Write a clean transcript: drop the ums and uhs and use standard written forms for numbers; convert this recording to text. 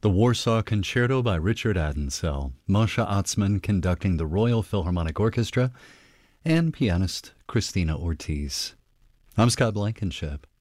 The Warsaw Concerto by Richard Adensell, Moshe Atzman conducting the Royal Philharmonic Orchestra, and pianist Christina Ortiz. I'm Scott Blankenship.